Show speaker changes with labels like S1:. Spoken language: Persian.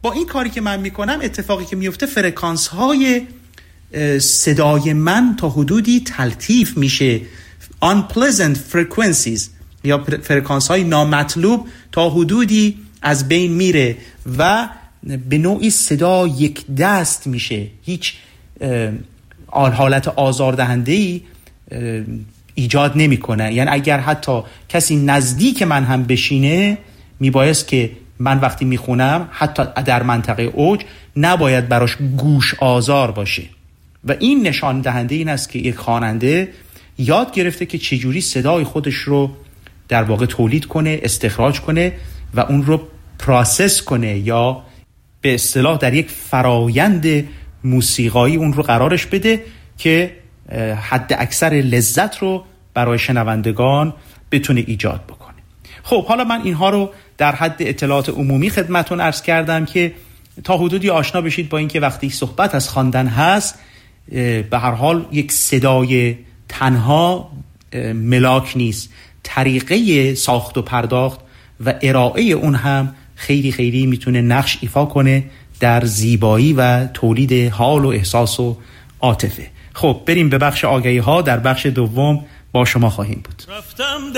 S1: با این کاری که من میکنم اتفاقی که میفته فرکانس های صدای من تا حدودی تلطیف میشه، unpleasant frequencies یا فرکانس های نامطلوب تا حدودی از بین میره و به نوعی صدا یک دست میشه، هیچ حالت آزاردهنده‌ای ایجاد نمیکنه. یعنی اگر حتی کسی نزدیک من هم بشینه، میبایست که من وقتی میخونم حتی در منطقه اوج نباید براش گوش آزار باشه. و این نشان دهنده این است که یک خواننده یاد گرفته که چجوری صدای خودش رو در واقع تولید کنه، استخراج کنه و اون رو پروسس کنه، یا به اصطلاح در یک فرایند موسیقایی اون رو قرارش بده که حد اکثر لذت رو برای شنوندگان بتونه ایجاد بکنه. خب حالا من اینها رو در حد اطلاعات عمومی خدمتون عرض کردم که تا حدودی آشنا بشید با اینکه وقتی صحبت از خواندن هست، به هر حال یک صدای تنها ملاک نیست، طریقه ساخت و پرداخت و ارائه اون هم خیلی خیلی میتونه نقش ایفا کنه در زیبایی و تولید حال و احساس و عاطفه. خب بریم به بخش آگهی ها. در بخش دوم با شما خواهیم بود.